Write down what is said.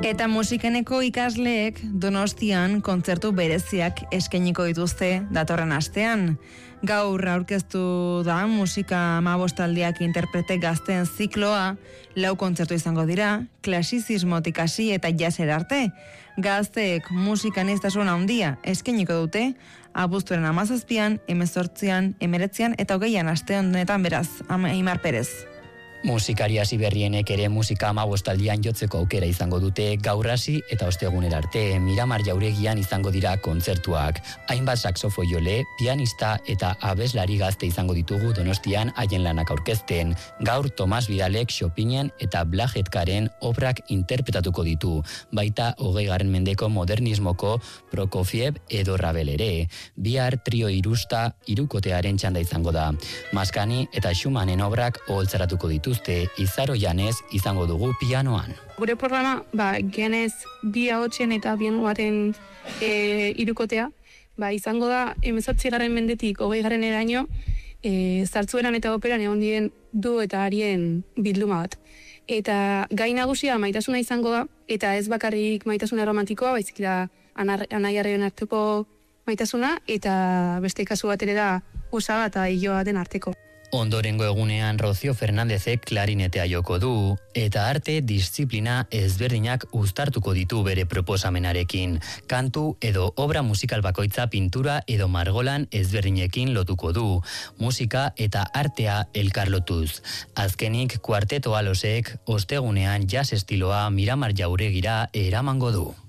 Eta musikeneko ikasleek Donostian kontzertu bereziak eskainiko dituzte datorren astean. Gaur aurkeztu da musika 15 interprete gazteen zikloa, 4 kontzertu izango dira, klasizismotik hasi eta jazzera arte. Gazteek musikaniztasun handia eskainiko dute, abuztuaren 17an, 18an, 19an eta 20an aste honetan beraz, Aimar Perez. Musikari hasi berrienek ere musika 15 jotzeko aukera izango dute gaur hasi eta ostegunera arte Miramar Jauregian izango dira kontzertuak. Hainbat saxofoiole, pianista eta abeslari gazte izango ditugu Donostian haien lanak aurkezten. Gaur Tomas Vidalek Chopinen eta Blajetkaren obrak interpretatuko ditu, baita 20. mendeko modernismoko Prokofiev edo Ravel ere. Bihar trio irusta hirukotearen txanda izango da. Maskani eta Schumannen obrak oholtzaratuko ditu. Izaro Janez izango dugu pianoan. Gure programa, genez bi ahotsen eta bien baten hirukotea, izango da 18. mendetik 20. eraino, zartzueran eta operan egon diren du eta arien bilduma bat. Eta gai nagusia maitasuna izango da, eta ez bakarrik maitasuna romantikoa, baizik da anaiarren arteko maitasuna, eta beste kasu bat ere da osaba eta hiloa den arteko. Ondorengo egunean Rocio Fernandezek klarinetea joko du, eta arte disiplina ezberdinak uztartuko ditu bere proposamenarekin. Kantu edo obra musikal bakoitza pintura edo margolan ezberdinekin lotuko du, musika eta artea elkarlotuz. Azkenik kuarteto alosek ostegunean jazz estiloa Miramar Jauregira eramango du.